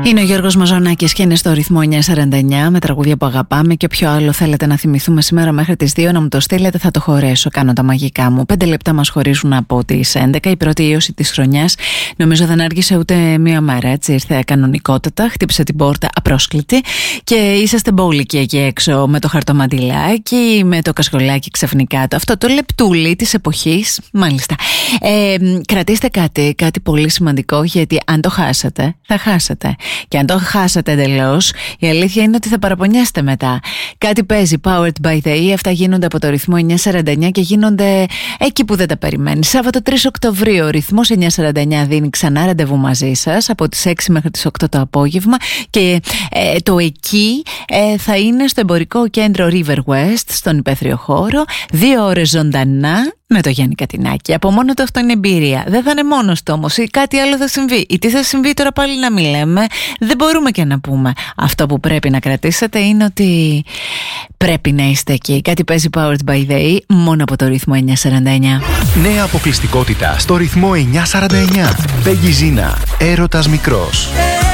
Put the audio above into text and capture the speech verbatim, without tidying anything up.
Είναι ο Γιώργος Μαζονάκης και είναι στο ρυθμό εννιά σαράντα εννιά με τραγούδια που αγαπάμε και όποιο άλλο θέλετε να θυμηθούμε σήμερα μέχρι τις δύο να μου το στείλετε, θα το χωρέσω, κάνω τα μαγικά μου. Πέντε λεπτά μας χωρίζουν από τις έντεκα, η πρώτη ίωση της χρονιάς. Νομίζω δεν άργησε ούτε μία μέρα, έτσι, ήρθε κανονικότατα, χτύπησε την πόρτα απρόσκλητη και είσαστε μπόλικοι εκεί έξω με το χαρτομαντιλάκι, με το κασκολάκι ξαφνικά, το, αυτό το λεπτούλι της εποχής, μάλιστα. Ε, κρατήστε κάτι, κάτι πολύ σημαντικό, γιατί αν το χάσατε, θα χάσετε. Και αν το χάσατε εντελώς, η αλήθεια είναι ότι θα παραπονιάστε μετά. Κάτι παίζει, Powered by the E, αυτά γίνονται από το ρυθμό εννιά σαράντα εννιά και γίνονται εκεί που δεν τα περιμένεις. Σάββατο τρεις Οκτωβρίου, ο ρυθμός εννιά σαράντα εννιά δίνει ξανά ραντεβού μαζί σας από τις έξι μέχρι τις οκτώ το απόγευμα και ε, το εκεί ε, θα είναι στο εμπορικό κέντρο River West, στον υπαίθριο χώρο, δύο ώρες ζωντανά με το Γιάννη Κατινάκη. Από μόνο το αυτό είναι εμπειρία. Δεν θα είναι μόνος του όμως, ή κάτι άλλο θα συμβεί. Ή τι θα συμβεί τώρα πάλι να μην λέμε. Δεν μπορούμε και να πούμε. Αυτό που πρέπει να κρατήσετε είναι ότι πρέπει να είστε εκεί. Κάτι παίζει Powered by the E μόνο από το ρυθμό εννιά σαράντα εννιά. Νέα αποκλειστικότητα στο ρυθμό εννιά σαράντα εννιά. Πέγγι Ζίνα, έρωτας μικρός.